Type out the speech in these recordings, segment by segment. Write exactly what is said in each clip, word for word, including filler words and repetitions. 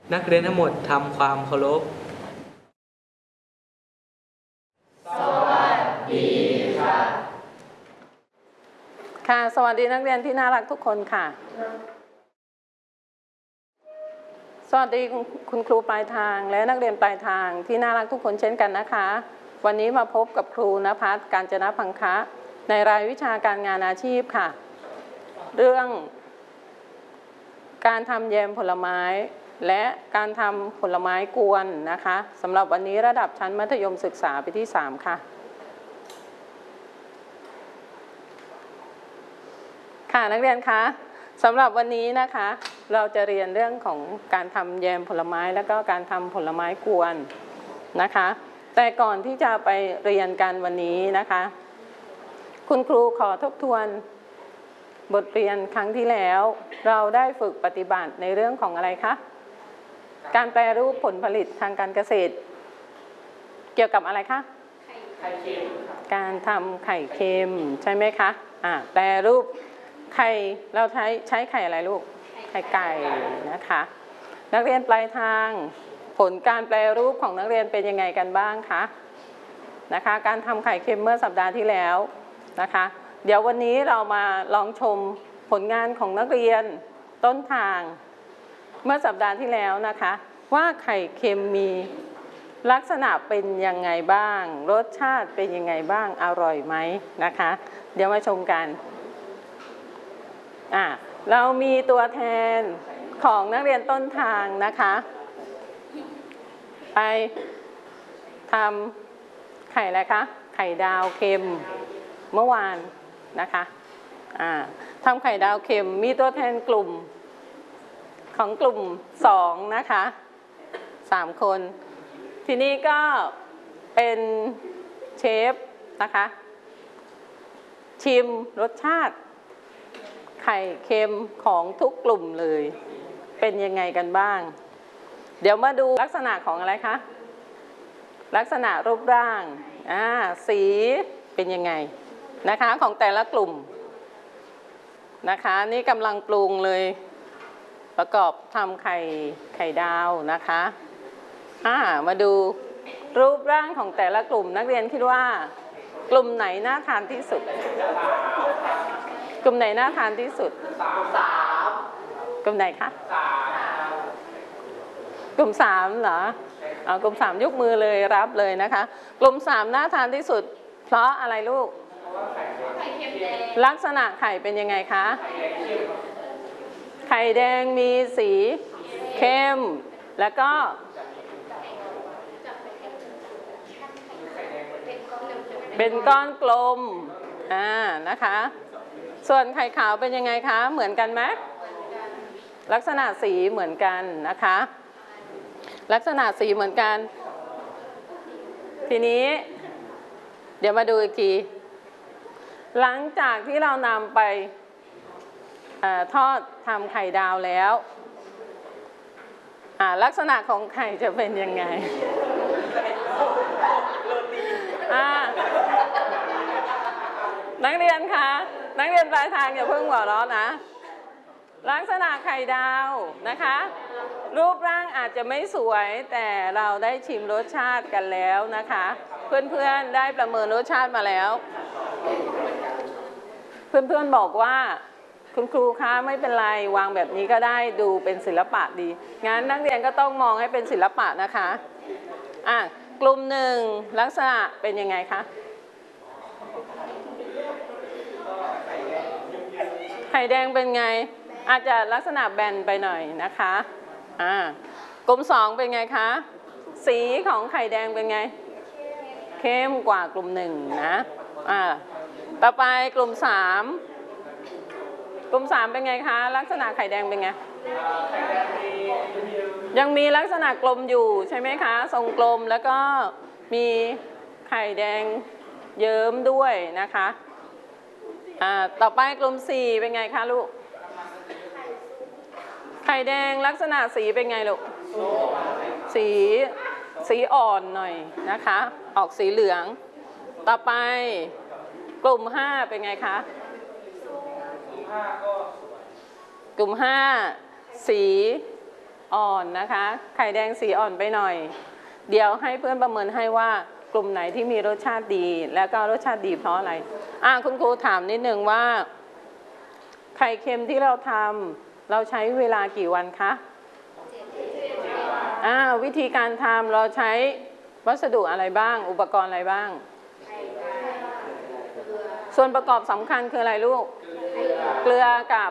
นักเรียนทั้งหมดทำความเคารพสวัสดีค่ะค่ะสวัสดีนักเรียนที่น่ารักทุกคนค่ะสวัสดีคุณครูปลายทางและนักเรียนปลายทางที่น่ารักทุกคนเช่นกันนะคะวันนี้มาพบกับครูณภัส กาญจนพังคะในรายวิชาการงานอาชีพค่ะเรื่องการทำแยมผลไม้และการทำผลไม้กวนนะคะสำหรับวันนี้ระดับชั้นมัธยมศึกษาปีที่สามค่ะค่ะนักเรียนคะสำหรับวันนี้นะคะเราจะเรียนเรื่องของการทำแยมผลไม้แล้วก็การทำผลไม้กวนนะคะแต่ก่อนที่จะไปเรียนกันวันนี้นะคะคุณครูขอทบทวนบทเรียนครั้งที่แล้วเราได้ฝึกปฏิบัติในเรื่องของอะไรคะการแปรรูปผลผลิตทางการเกษตรเกี่ยวกับอะไรคะไข่เค็มการทำไข่เค็มใช่ไหมคะอ่าแปรรูปไข่เราใช้ใช้ไข่อะไรลูกไข่ไก่นะคะนักเรียนปลายทางผลการแปรรูปของนักเรียนเป็นยังไงกันบ้างคะนะคะการทำไข่เค็มเมื่อสัปดาห์ที่แล้วนะคะเดี๋ยววันนี้เรามาลองชมผลงานของนักเรียนต้นทางเมื่อสัปดาห์ที่แล้วนะคะว่าไข่เค็มมีลักษณะเป็นยังไงบ้างรสชาติเป็นยังไงบ้างอร่อยไหมนะคะเดี๋ยวมาชมกันอ่ะเรามีตัวแทนของนักเรียนต้นทางนะคะไปทำไข่อะไรคะไข่ดาวเค็มเมื่อวานนะคะอ่าทำไข่ดาวเค็มมีตัวแทนกลุ่มของกลุ่มสองนะคะสามคนทีนี้ก็เป็นเชฟนะคะชิมรสชาติไข่เค็มของทุกกลุ่มเลยเป็นยังไงกันบ้างเดี๋ยวมาดูลักษณะของอะไรคะลักษณะรูปร่างอ่าสีเป็นยังไงนะคะของแต่ละกลุ่มนะคะนี่กำลังปรุงเลยประกอบทำไข่ไข่ดาวนะคะอ่ามาดูรูปร่างของแต่ละกลุ่มนักเรียนคิดว่ากลุ่มไหนน่าทานที่สุดกลุ่มไหนน่าทานที่สุดสามกลุ่มไหนคะกลุ่มสามเหรอเอากลุ่มสามยกมือเลยรับเลยนะคะกลุ่มสามน่าทานที่สุดเพราะอะไรลูกลักษณะไข่เป็นยังไงคะไข่แดงมีสีเข้มแล้วก็เป็นก้อนกลมอ่านะคะส่วนไข่ขาวเป็นยังไงคะเหมือนกันไหมลักษณะสีเหมือนกันนะคะลักษณะสีเหมือนกันทีนี้เดี๋ยวมาดูอีกทีหลังจากที่เรานำไปทอดทำไข่ดาวแล้วลักษณะของไข่จะเป็นยังไงนักเรียนคะนักเรียนปลายทางอย่าเพิ่งหัวเราะนะลักษณะไข่ดาวนะคะรูปร่างอาจจะไม่สวยแต่เราได้ชิมรสชาติกันแล้วนะคะเพื่อนๆได้ประเมินรสชาติมาแล้วเพื่อนๆบอกว่าคุณครูคะไม่เป็นไรวางแบบนี้ก็ได้ดูเป็นศิลปะดีงั้นนักเรียนก็ต้องมองให้เป็นศิลปะนะคะอ่ะกลุ่มหนึ่งลักษณะเป็นยังไงคะไข่แดงเป็นไงอาจจะลักษณะแบนไปหน่อยนะคะอ่ากลุ่มสองเป็นไงคะสีของไข่แดงเป็นไงเข้มกว่ากลุ่มหนึ่งนะอ่าต่อไปกลุ่มสามกลุ่มสามเป็นไงคะลักษณะไข่แดงเป็นไงยังมีลักษณะกลมอยู่ใช่ไหมคะทรงกลมแล้วก็มีไข่แดงเยิ้มด้วยนะคะอ่าต่อไปกลุ่มสี่เป็นไงคะลูกไข่แดงลักษณะสีเป็นไงลูกสีสีอ่อนหน่อยนะคะออกสีเหลืองต่อไปกลุ่มห้าเป็นไงคะกลุ่มห้าสีอ่อนนะคะไข่แดงสีอ่อนไปหน่อยเดี๋ยวให้เพื่อนประเมินให้ว่ากลุ่มไหนที่มีรสชาติดีแล้วก็รสชาติดีเพราะอะไรอ่ะคุณครูถามนิดนึงว่าไข่เค็มที่เราทำเราใช้เวลากี่วันคะอ่าวิธีการทำเราใช้วัสดุอะไรบ้างอุปกรณ์อะไรบ้างส่วนประกอบสำคัญคืออะไรลูกเกลือกับ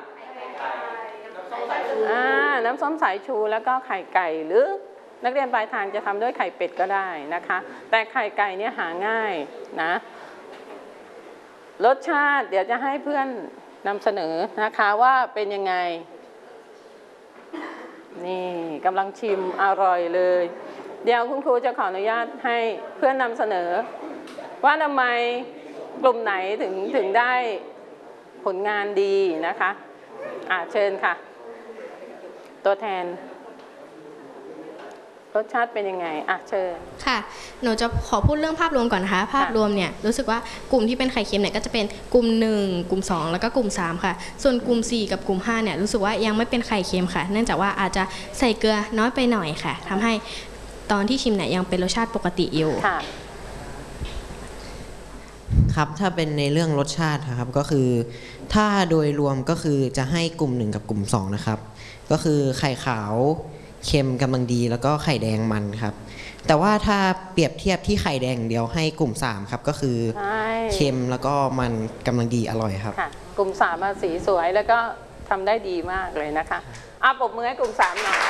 อ่าน้ำส้มสายชูแล้วก็ไข่ไก่หรือนักเรียนปลายทางจะทำด้วยไข่เป็ดก็ได้นะคะแต่ไข่ไก่เนี่ยหาง่ายนะรสชาติเดี๋ยวจะให้เพื่อนนำเสนอนะคะว่าเป็นยังไงนี่กำลังชิมอร่อยเลยเดี๋ยวคุณครูจะขออนุญาตให้เพื่อนนำเสนอว่าทำไมกลุ่มไหนถึงถึงได้ผลงานดีนะคะอ่าเชิญค่ะตัวแทนรสชาติเป็นยังไงอ่ะเชิญค่ะหนูจะขอพูดเรื่องภาพรวมก่อนนะคะภาพรวมเนี่ยรู้สึกว่ากลุ่มที่เป็นไข่เค็มเนี่ยก็จะเป็นกลุ่มหนึ่งกลุ่มสองแล้วก็กลุ่มสามค่ะส่วนกลุ่มสี่กับกลุ่มห้าเนี่ยรู้สึกว่ายังไม่เป็นไข่เค็มค่ะเนื่องจากว่าอาจจะใส่เกลือน้อยไปหน่อยค่ะทำให้ตอนที่ชิมเนี่ยยังเป็นรสชาติปกติอยู่ค่ะครับถ้าเป็นในเรื่องรสชาติครับก็คือถ้าโดยรวมก็คือจะให้กลุ่มหนึ่งกับกลุ่มสองนะครับก็คือไข่ขาวเค็มกำลังดีแล้วก็ไข่แดงมันครับแต่ว่าถ้าเปรียบเทียบที่ไข่แดงเดียวให้กลุ่มสามครับก็คือเค็มแล้วก็มันกำลังดีอร่อยครับค่ะกลุ่มสามสีสวยแล้วก็ทำได้ดีมากเลยนะคะอ่ะปรบมือให้กลุ่มสามหน่อย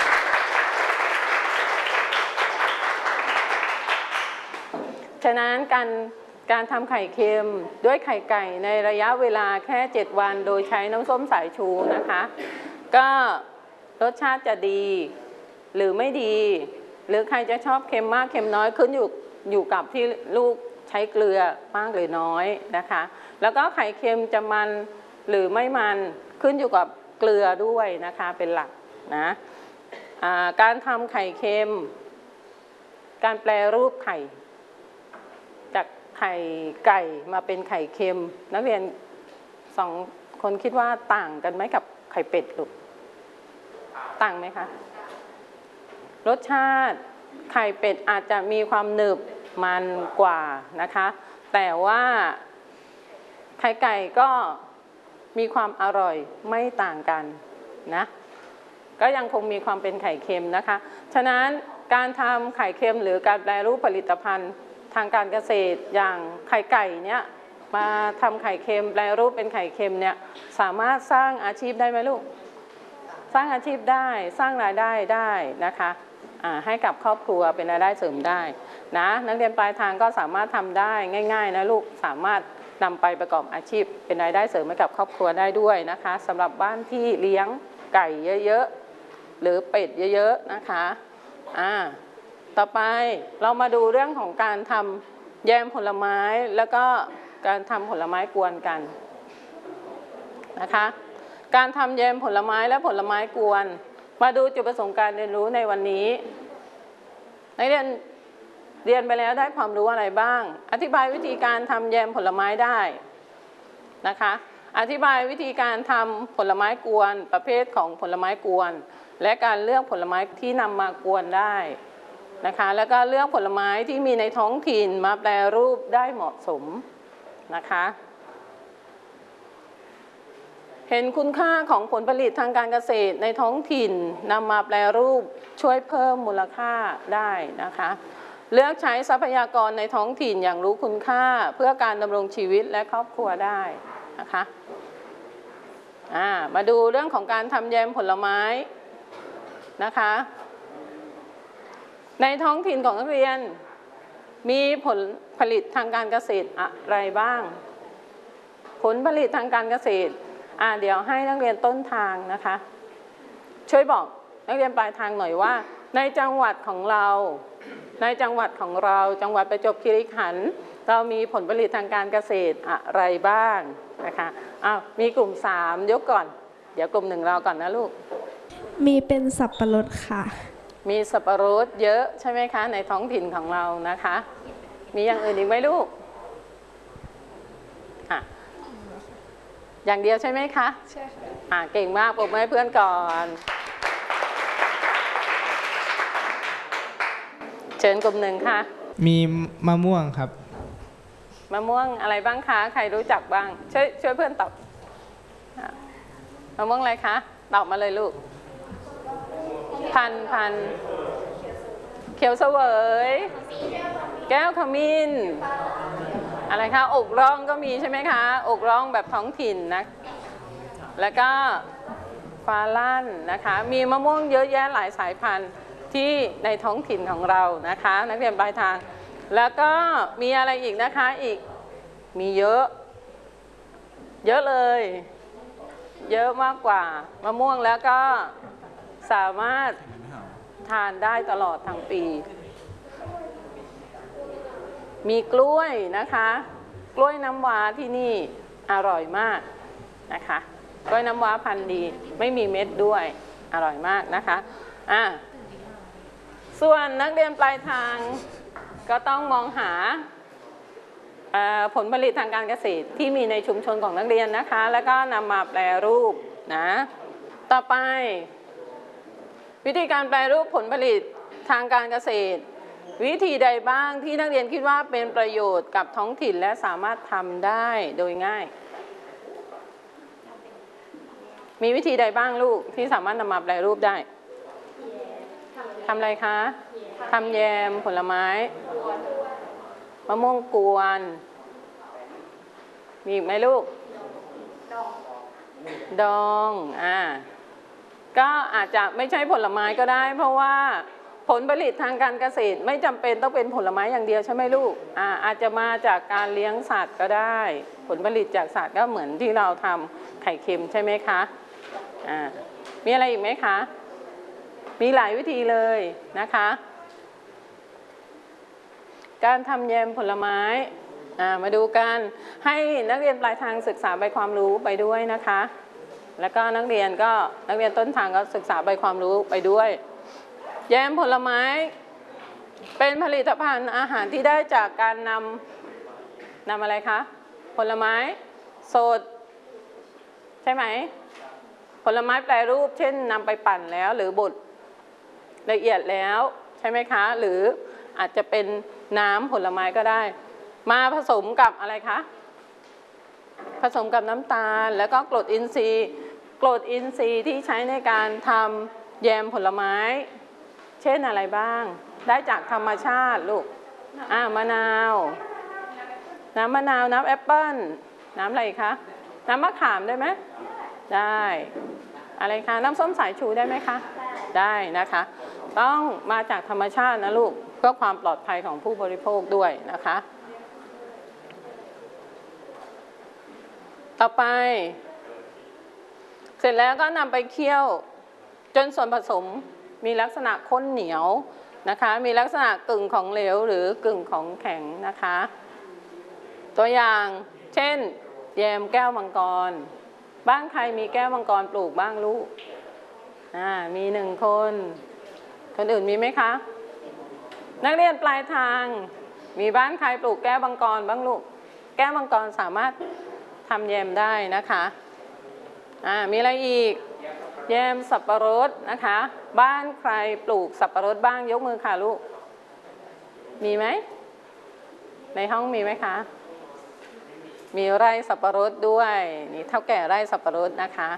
ฉะนั้นการการทำไข่เค็มด้วยไข่ไก่ในระยะเวลาแค่เจ็ดวันโดยใช้น้ำส้มสายชูนะคะก็รสชาติจะดีหรือไม่ดีหรือใครจะชอบเค็มมากเค็มน้อยขึ้นอยู่อยู่กับที่ลูกใช้เกลือมากหรือน้อยนะคะแล้วก็ไข่เค็มจะมันหรือไม่มันขึ้นอยู่กับเกลือด้วยนะคะเป็นหลักนะการทำไข่เค็มการแปรรูปไข่จากไข่ไก่มาเป็นไข่เค็มนักเรียนสองคนคิดว่าต่างกันไหมกับไข่เป็ดลูกต่างไหมคะรสชาติไข่เป็ดอาจจะมีความหนึบมันกว่านะคะแต่ว่าไข่ไก่ก็มีความอร่อยไม่ต่างกันนะก็ยังคงมีความเป็นไข่เค็มนะคะฉะนั้นการทำไข่เค็มหรือการแปรรูปผลิตภัณฑ์ทางการเกษตรอย่างไข่ไก่เนี่ยมาทำไข่เค็มแปรรูปเป็นไข่เค็มเนี่ยสามารถสร้างอาชีพได้ไหมลูกสร้างอาชีพได้สร้างรายได้ได้นะคะให้กับครอบครัวเป็นรายได้เสริมได้นะนักเรียนปลายทางก็สามารถทำได้ง่ายๆนะลูกสามารถนำไปประกอบอาชีพเป็นรายได้เสริมให้กับครอบครัวได้ด้วยนะคะสำหรับบ้านที่เลี้ยงไก่เยอะๆหรือเป็ดเยอะๆนะคะอ่าต่อไปเรามาดูเรื่องของการทำแยมผลไม้แล้วก็การทำผลไม้กวนกันนะคะการทำแยมผลไม้และผลไม้กวนมาดูจุดประสงค์การเรียนรู้ในวันนี้นักเรียนเรียนไปแล้วได้ความรู้อะไรบ้างอธิบายวิธีการทำแยมผลไม้ได้นะคะอธิบายวิธีการทำผลไม้กวนประเภทของผลไม้กวนและการเลือกผลไม้ที่นำมากวนได้นะคะแล้วก็เลือกผลไม้ที่มีในท้องถิ่นมาแปรรูปได้เหมาะสมนะคะเห็นคุณค่าของผลผลิตทางการเกษตรในท้องถิ่นนำมาแปรรูปช่วยเพิ่มมูลค่าได้นะคะเลือกใช้ทรัพยากรในท้องถิ่นอย่างรู้คุณค่าเพื่อการดำรงชีวิตและครอบครัวได้นะคะอ่ามาดูเรื่องของการทำแยมผลไม้นะคะในท้องถิ่นของนักเรียนมีผลผลิตทางการเกษตรอะไรบ้างผลผลิตทางการเกษตรอ่าเดี๋ยวให้นักเรียนต้นทางนะคะช่วยบอกนักเรียนปลายทางหน่อยว่าในจังหวัดของเราในจังหวัดของเราจังหวัดประจวบคีรีขันธ์เรามีผลผลิตทางการเกษตรอะไรบ้างนะคะอ้าวมีกลุ่มสามยกก่อนเดี๋ยวกลุ่มหนึ่งเราก่อนนะลูกมีเป็นสับปะรดค่ะมีสับปะรดเยอะใช่ไหมคะในท้องถิ่นของเรานะคะมีอย่างอื่นอีกไหมลูกอ่ะอย่างเดียวใช่ไหมคะใช่ค่ะอ่ะเก่งมากปรบมือให้เพื่อนก่อนชิญกลุ่มหนึ่งค่ะมีมะม่วงครับมะม่วงอะไรบ้างคะใครรู้จักบ้างช่วยช่วยเพื่อนตอบอ่ะมะม่วงอะไรคะตอบมาเลยลูก พันพันเขียวเสวย แก้วขมิ้นอะไรคะอกร่องก็มีใช่ไหมคะอกร่องแบบท้องถิ่นนะแล้วก็ฟ้าลั่นนะคะมีมะม่วงเยอะแยะหลายสายพันธุ์ที่ในท้องถิ่นของเรานะคะนักเรียนปลายทางแล้วก็มีอะไรอีกนะคะอีกมีเยอะเยอะเลยเยอะมากกว่ามะม่วงแล้วก็สามารถทานได้ตลอดทั้งปีมีกล้วยนะคะกล้วยน้ำว้าที่นี่อร่อยมากนะคะกล้วยน้ำว้าพันธุ์ดีไม่มีเม็ดด้วยอร่อยมากนะคะอ่ะส่วนนักเรียนปลายทางก็ต้องมองหาผลผลิตทางการเกษตรที่มีในชุมชนของนักเรียนนะคะแล้วก็นำมาแปรรูปนะต่อไปวิธีการแปรรูปผลผลิตทางการเกษตรวิธีใดบ้างที่นักเรียนคิดว่าเป็นประโยชน์กับท้องถิ่นและสามารถทำได้โดยง่ายมีวิธีใดบ้างลูกที่สามารถนำมาแปรรูปได้ทำอะไรคะทำแยมผลไม้มะม่วงกวนมีอีกไหมลูกดองอ่าก็อาจจะไม่ใช่ผลไม้ก็ได้เพราะว่าผลผลิตทางการเกษตรไม่จำเป็นต้องเป็นผลไม้อย่างเดียวใช่ไหมลูกอ่าอาจจะมาจากการเลี้ยงสัตว์ก็ได้ผลผลิตจากสัตว์ก็เหมือนที่เราทำไข่เค็มใช่ไหมคะอ่ามีอะไรอีกไหมคะมีหลายวิธีเลยนะคะการทำแยมผลไม้อ่ามาดูกันให้นักเรียนปลายทางศึกษาใบความรู้ไปด้วยนะคะแล้วก็นักเรียนก็นักเรียนต้นทางก็ศึกษาใบความรู้ไปด้วยแยมผลไม้เป็นผลิตภัณฑ์อาหารที่ได้จากการนำนำอะไรคะผลไม้สดใช่ไหมผลไม้แปรรูปเช่นนำไปปั่นแล้วหรือบดละเอียดแล้วใช่ไหมคะหรืออาจจะเป็นน้ำผลไม้ก็ได้มาผสมกับอะไรคะผสมกับน้ำตาลแล้วก็กรดอินทรีย์กรดอินทรีย์ที่ใช้ในการทำแยมผลไม้เช่นอะไรบ้างได้จากธรรมชาติลูกอ่ามะนาวน้ำมะนาวน้ำแอปเปิ้ลน้ำอะไรคะน้ำมะขามได้ไหมได้อะไรคะน้ำส้มสายชูได้ไหมคะได้นะคะต้องมาจากธรรมชาตินะลูกเพื่อความปลอดภัยของผู้บริโภคด้วยนะคะต่อไปเสร็จแล้วก็นำไปเคี่ยวจนส่วนผสมมีลักษณะข้นเหนียวนะคะมีลักษณะกึ่งของเหลวหรือกึ่งของแข็งนะคะตัวอย่างเช่นแยมแก้วมังกรบ้านใครมีแก้วมังกรปลูกบ้างลูกอ่ามีหนึ่งคนคนอื่นมีไหมคะนักเรียนปลายทางมีบ้านใครปลูกแก้วมังกรบ้างลูกแก้วมังกรสามารถทำแยมได้นะคะอ่ามีอะไรอีกแยมสับปะรดนะคะบ้านใครปลูกสับปะรดบ้างยกมือค่ะลูกมีไหมในห้องมีไหมคะมีไร่สับปะรดด้วยนี่เท่าแก่ไร่สับปะรดนะคะ